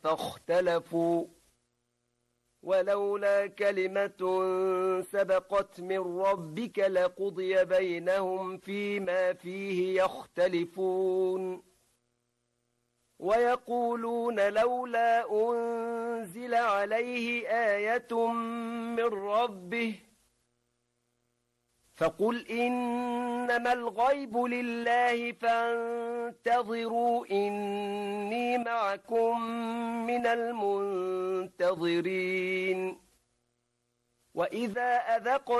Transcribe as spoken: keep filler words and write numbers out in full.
فاختلفوا ولولا كلمة سبقت من ربك لقضي بينهم فيما فيه يختلفون ويقولون لولا أنزل عليه آية من ربه فقل إنما الغيب لله فانتظروا إني معكم من المنتظرين وإذا أذقنا